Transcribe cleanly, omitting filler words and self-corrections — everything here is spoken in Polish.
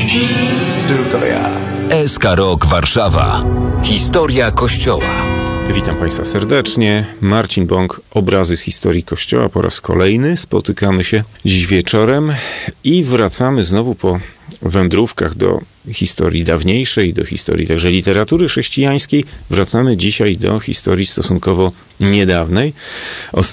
Tylko ja. SK Rok Warszawa. Historia Kościoła. Witam Państwa serdecznie. Marcin Bąk, obrazy z historii Kościoła po raz kolejny. Spotykamy się dziś wieczorem i wracamy znowu po wędrówkach do historii dawniejszej, do historii także literatury chrześcijańskiej. Wracamy dzisiaj do historii stosunkowo niedawnej.